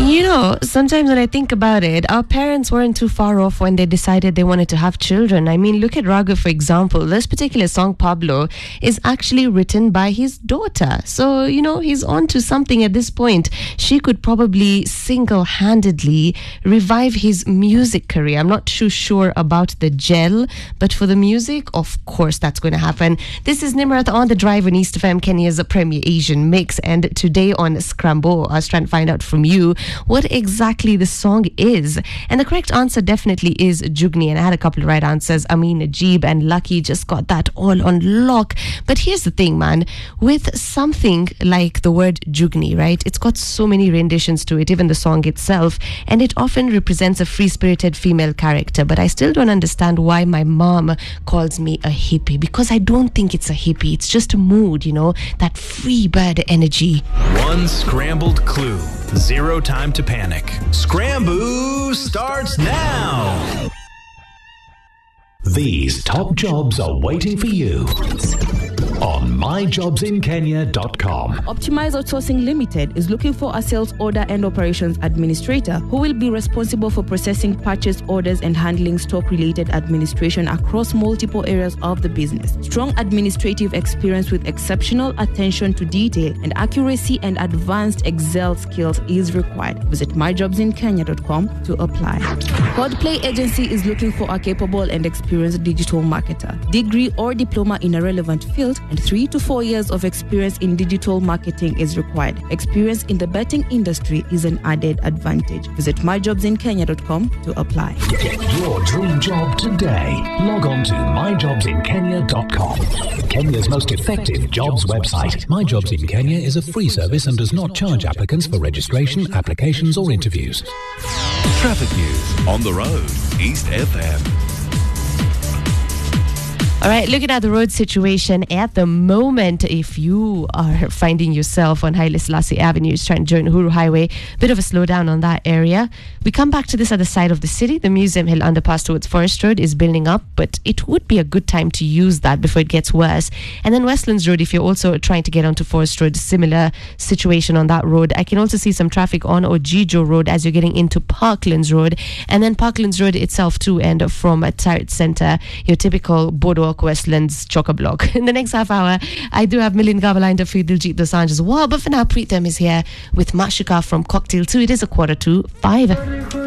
You know, sometimes when I think about it, our parents weren't too far off when they decided they wanted to have children. I mean, look at Raghav, for example. This particular song, Pablo, is actually written by his daughter. So, you know, he's on to something at this point. She could probably single-handedly revive his music career. I'm not too sure about the gel, but for the music, of course, that's going to happen. This is Nimrat on the Drive on East FM, Kenya's premier Asian mix. And today on Scramble, I was trying to find out from you what exactly the song is. And the correct answer definitely is Jugni. And I had a couple of right answers. Amin, Najib and Lucky just got that all on lock. But here's the thing, man. With something like the word Jugni, right? It's got so many renditions to it, even the song itself. And it often represents a free-spirited female character. But I still don't understand why my mom calls me a hippie. Because I don't think it's a hippie. It's just a mood, you know, that free bird energy. One scrambled clue. Zero time to panic. Scramboo starts now. These top jobs are waiting for you on myjobsinkenya.com. Optimize Outsourcing Limited is looking for a sales order and operations administrator who will be responsible for processing purchase orders and handling stock-related administration across multiple areas of the business. Strong administrative experience with exceptional attention to detail and accuracy and advanced Excel skills is required. Visit myjobsinkenya.com to apply. Codplay Agency is looking for a capable and experienced digital marketer. Degree or diploma in a relevant field and 3 to 4 years of experience in digital marketing is required. Experience in the betting industry is an added advantage. Visit myjobsinkenya.com to apply. Get your dream job today. Log on to myjobsinkenya.com. Kenya's most effective jobs website. My Jobs in Kenya is a free service and does not charge applicants for registration, applications or interviews. Traffic news on the road. East FM. All right, looking at the road situation at the moment, if you are finding yourself on Haile Selassie Avenue, trying to join Uhuru Highway, bit of a slowdown on that area. We come back to this other side of the city. The Museum Hill underpass towards Forest Road is building up, but it would be a good time to use that before it gets worse. And then Westlands Road, if you're also trying to get onto Forest Road, similar situation on that road. I can also see some traffic on Ojijo Road as you're getting into Parklands Road, and then Parklands Road itself too, and from Tarrant Center, your typical Boardwalk Westlands chock-a-block. In the next half hour, I do have Milind Gaba lined up for Diljit Dosanjh as well. But for now, Preetham is here with Mashika from Cocktail 2. It is 4:45.